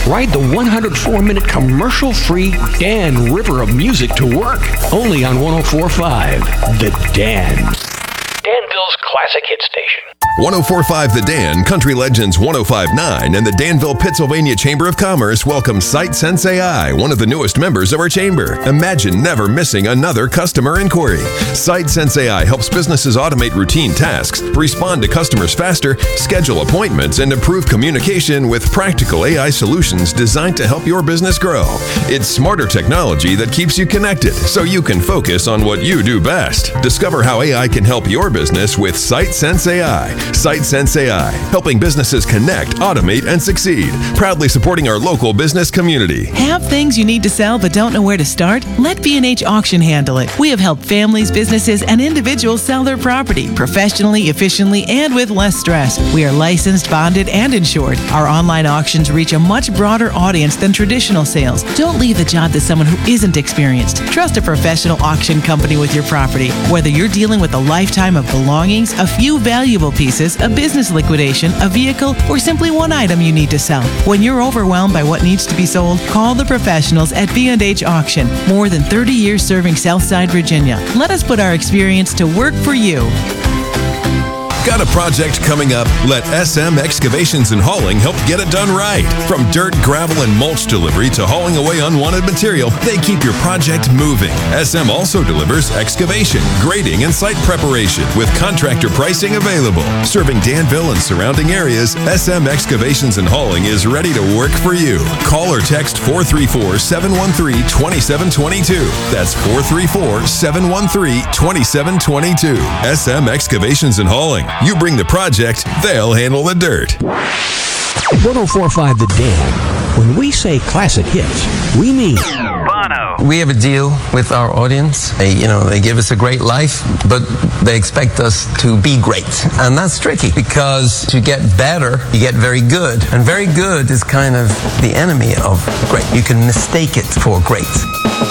Ride the 104-minute commercial-free Dan River of music to work. Only on 104.5 The Dan. Danville's classic hit station. 104.5 The Dan, Country Legends 105.9, and the Danville, Pennsylvania Chamber of Commerce welcome SiteSense AI, one of the newest members of our chamber. Imagine never missing another customer inquiry. SiteSense AI helps businesses automate routine tasks, respond to customers faster, schedule appointments, and improve communication with practical AI solutions designed to help your business grow. It's smarter technology that keeps you connected so you can focus on what you do best. Discover how AI can help your business with SiteSense AI. SiteSense AI, helping businesses connect, automate, and succeed. Proudly supporting our local business community. Have things you need to sell but don't know where to start? Let B&H Auction handle it. We have helped families, businesses, and individuals sell their property professionally, efficiently, and with less stress. We are licensed, bonded, and insured. Our online auctions reach a much broader audience than traditional sales. Don't leave the job to someone who isn't experienced. Trust a professional auction company with your property. Whether you're dealing with a lifetime of belongings, a few valuable pieces, a business liquidation, a vehicle, or simply one item you need to sell. When you're overwhelmed by what needs to be sold, call the professionals at B&H Auction. More than 30 years serving Southside Virginia. Let us put our experience to work for you. Got a project coming up? Let SM Excavations and Hauling help get it done right. From dirt, gravel, and mulch delivery to hauling away unwanted material, they keep your project moving. SM also delivers excavation, grading, and site preparation with contractor pricing available. Serving Danville and surrounding areas, SM Excavations and Hauling is ready to work for you. Call or text 434-713-2722. That's 434-713-2722. SM Excavations and Hauling. You bring the project, they'll handle the dirt. 104.5 The Dan. When we say classic hits, we mean Bono. We have a deal with our audience. They give us a great life, but they expect us to be great. And that's tricky because to get better, you get very good. And very good is kind of the enemy of great. You can mistake it for great.